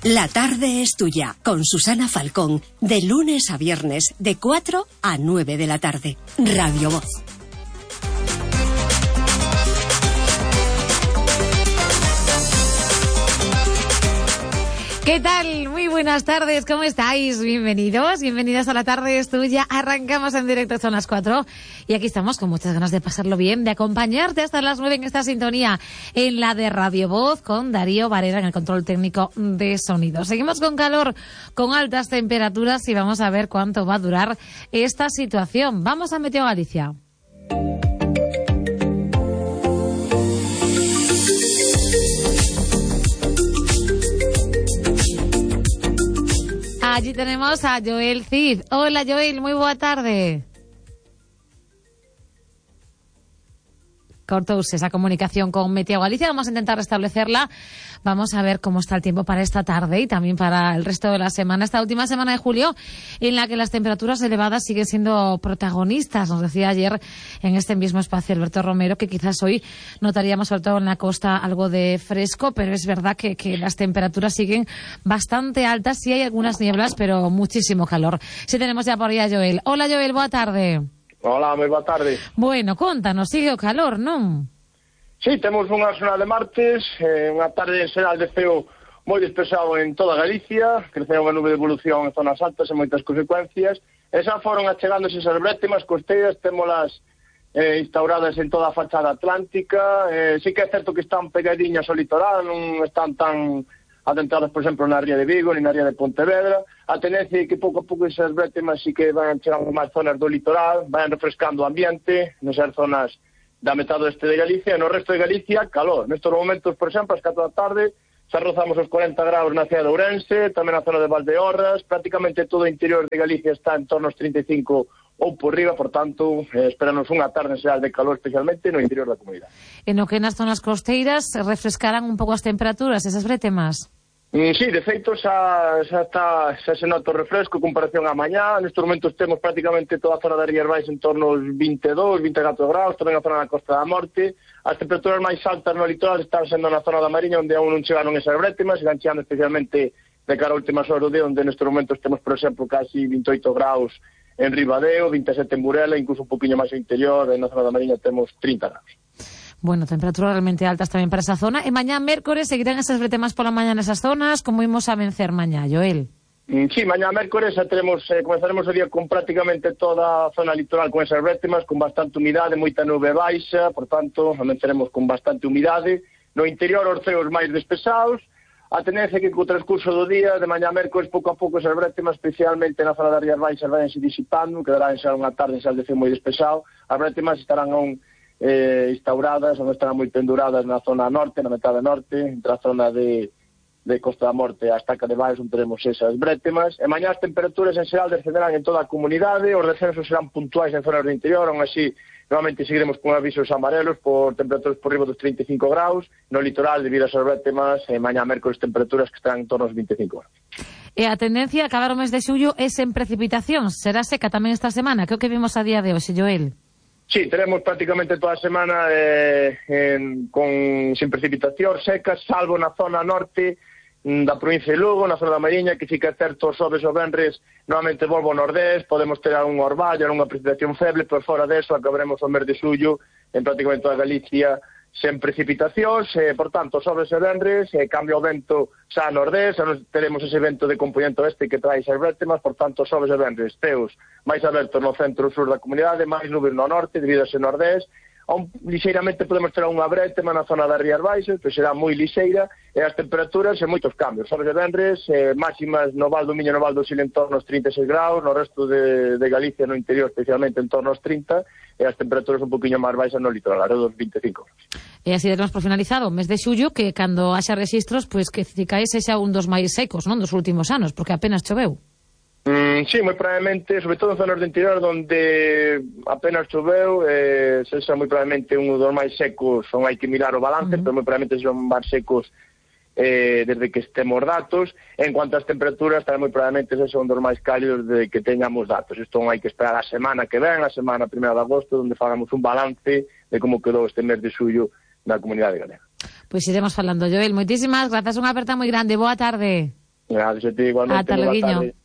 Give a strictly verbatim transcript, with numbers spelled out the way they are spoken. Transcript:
La tarde es tuya, con Susana Falcón, de lunes a viernes, de cuatro a nueve de la tarde. Radio Voz. ¿Qué tal? Muy buenas tardes, ¿cómo estáis? Bienvenidos, bienvenidas a La Tarde es Tuya. Arrancamos en directo, son las cuatro y aquí estamos con muchas ganas de pasarlo bien, de acompañarte hasta las nueve en esta sintonía, en la de Radio Voz, con Darío Varela en el control técnico de sonido. Seguimos con calor, con altas temperaturas y vamos a ver cuánto va a durar esta situación. Vamos a Meteo Galicia. Allí tenemos a Joel Cid. Hola Joel, muy buena tarde. Cortouse esa comunicación con Meteo Galicia, vamos a intentar restablecerla. Vamos a ver cómo está el tiempo para esta tarde y también para el resto de la semana, esta última semana de julio, en la que las temperaturas elevadas siguen siendo protagonistas. Nos decía ayer en este mismo espacio Alberto Romero que quizás hoy notaríamos, sobre todo en la costa, algo de fresco, pero es verdad que, que las temperaturas siguen bastante altas. Sí hay algunas nieblas, pero muchísimo calor. Sí tenemos ya por ahí a Joel. Hola Joel, buena tarde. Hola, moi boa tarde. Bueno, contanos, sigue o calor, non? Sí, temos unha jornada de martes, eh, unha tarde en xeral de ceo moi despexado en toda Galicia, creceu unha nube de evolución en zonas altas e moitas consecuencias, e xa foron achegándose esas brétemas costeiras, témolas eh, instauradas en toda a fachada atlántica, eh, sí que é certo que están pegadiñas ao litoral, non están tan atentadas, por exemplo, na ría de Vigo, ni na ría de Pontevedra. A tendencia é que pouco a pouco esas brétemas sí que van chegando máis zonas do litoral, van refrescando o ambiente, nesas zonas da metade oeste de Galicia, e no resto de Galicia, calor. Nestes momentos, por exemplo, ás catro da tarde, xa rozamos os corenta graus na cidade de Ourense, tamén na zona de Valdeorras, prácticamente todo o interior de Galicia está en torno aos trinta e cinco ou por riba, por tanto, eh, esperanos unha tarde en xeral de calor, especialmente no interior da comunidade. En o que nas zonas costeiras refrescarán un pouco as temperaturas, esas brétemas? Mm, sí, de feito xa, xa, está, xa se nota o refresco en comparación a mañá. Nestes momentos temos prácticamente toda a zona da Rías Baixas en torno aos vinte e dous, vinte e catro graus, tamén a zona da Costa da Morte. As temperaturas máis altas no litoral están sendo na zona da Mariña, onde aún non chegaron esas brétemas, e cheando especialmente de cara a últimas horas do día, onde nestes momentos temos, por exemplo, casi vinte e oito graus en Ribadeo, vinte e sete en Burela, incluso un poquinho máis ao interior, na zona da Mariña temos trinta graus. Bueno, temperaturas realmente altas tamén para esa zona. E mañá, mércores, seguirán esas bretemas pola mañá nesas zonas? Como imos a vencer mañá, Joel? Mm, sí, mañá mércores xa teremos, eh, comenzaremos o día con prácticamente toda a zona litoral con esas brétemas, con bastante humidade, moita nube baixa, por tanto, amenceremos con bastante humidade. No interior, os ceos máis despesados. A tendencia que co transcurso do día, de mañá mércores, pouco a pouco esas brétemas, especialmente na zona das Rías Baixas, vayanse disipando, quedará en xa unha tarde xa de ceo moi despexado. As brétemas estarán aún eh, instauradas, onde estarán moi penduradas na zona norte, na metade norte, entre a zona de, de Costa da Morte e a Estaca de Baix, onde teremos esas brétemas. E mañá as temperaturas en xeral descenderán en toda a comunidade, os descensos serán puntuais en zonas do interior, aún así, normalmente seguiremos con avisos amarelos por temperaturas por riba dos trinta e cinco graus, no litoral, debido a esas brétemas, e mañá mércoles temperaturas que estarán en torno aos vinte e cinco graus. E a tendencia a acabar o mes de xullo é sen precipitación, será seca tamén esta semana, que é o que vimos a día de hoxe, Joel? Sí, tenemos prácticamente toda a semana eh, en, con sin precipitación secas, salvo na zona norte da provincia de Lugo, na zona da Mariña, que sí que é certo, os xoves ou venres, normalmente volvo ao nordés, podemos ter algún orballo, algunha precipitación feble, pero fora deso acabaremos o mes de xullo en prácticamente toda Galicia sen precipitacións, eh, por tanto, xoves e venres, eh, cambia o vento xa a nordés, xa teremos ese vento de componente oeste que trae esas brétemas, por tanto, xoves e venres, teos máis abertos no centro e sur da comunidade, máis nubes no norte, debido a ese nordés. Un, lixeiramente podemos ter unha brétema na zona das Rías Baixas, que será moi lixeira, e as temperaturas en moitos cambios. Xoves e venres, eh, máximas no Val do Miño e no Val do Sil en torno aos trinta e seis graus, no resto de, de Galicia, no interior, especialmente en torno aos trinta, e as temperaturas un poquinho máis baixas no litoral, alrededor dos vinte e cinco graus. E así demos por finalizado o mes de xullo, que cando haxa registros, pois que Cicaes sexa un dos máis secos, non, dos últimos anos, porque apenas choveu. Mm, sí, moi probablemente, sobre todo en zonas do interior donde apenas choveu, eh, sexa moi probablemente un dos máis secos, non hai que mirar o balance, uh-huh. pero moi probablemente son máis secos eh, desde que estemos datos. En cuanto ás temperaturas, tamén moi probablemente sexa un dos máis cálidos desde que teñamos datos. Isto non hai que esperar a semana que ven, a semana primeira de agosto, onde fagamos un balance de como quedou este mes de xullo na comunidade galega. Pois iremos falando, Joel. Moitísimas grazas, unha aperta moi grande. Boa tarde. Gracias a ti, igualmente. Ata loguiño.